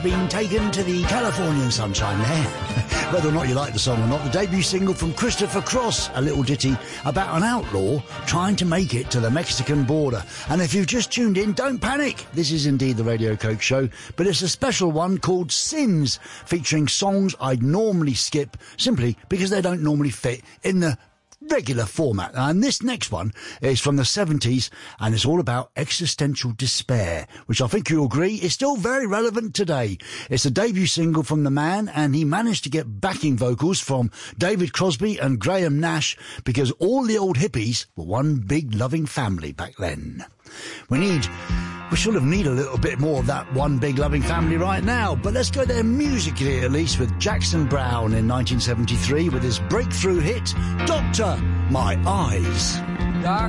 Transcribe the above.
Been taken to the Californian sunshine there. Whether or not you like the song or not, the debut single from Christopher Cross, a little ditty about an outlaw trying to make it to the Mexican border. And if you've just tuned in, don't panic. This is indeed the Radio Coke Show, but it's a special one called Sins, featuring songs I'd normally skip simply because they don't normally fit in the regular format. And this next one is from the 70s, and it's all about existential despair, which I think you'll agree is still very relevant today. It's a debut single from the man, and he managed to get backing vocals from David Crosby and Graham Nash, because all the old hippies were one big loving family back then. We sort of need a little bit more of that one big loving family right now, but let's go there musically at least with Jackson Browne in 1973 with his breakthrough hit, Doctor, My Eyes. Doctor,